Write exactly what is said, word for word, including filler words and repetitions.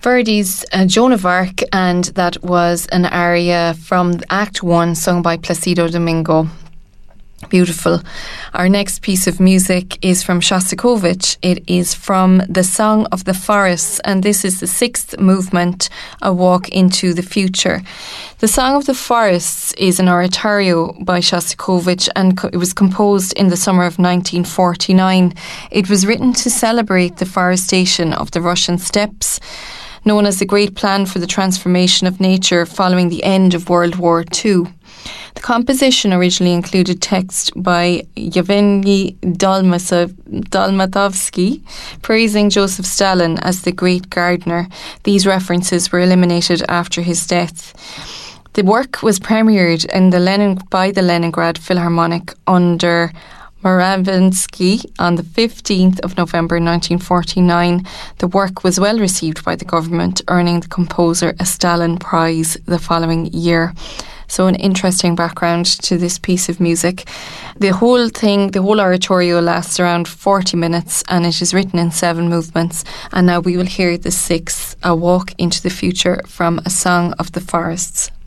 Verdi's uh, Joan of Arc, and that was an aria from Act One sung by Placido Domingo. Beautiful. Our next piece of music is from Shostakovich. It is from The Song of the Forests, and this is the sixth movement, A Walk into the Future. The Song of the Forests is an oratorio by Shostakovich, and co- it was composed in the summer of nineteen forty-nine. It was written to celebrate the forestation of the Russian steppes, known as the Great Plan for the Transformation of Nature following the end of World War Two. The composition originally included text by Yevgeny Dolmatovsky praising Joseph Stalin as the great gardener. These references were eliminated after his death. The work was premiered in the Lenin, by the Leningrad Philharmonic under Moravinsky on the fifteenth of November nineteen forty-nine. The work was well received by the government, earning the composer a Stalin Prize the following year. So an interesting background to this piece of music. The whole thing, the whole oratorio lasts around forty minutes, and it is written in seven movements. And now we will hear the sixth, A Walk into the Future, from A Song of the Forests.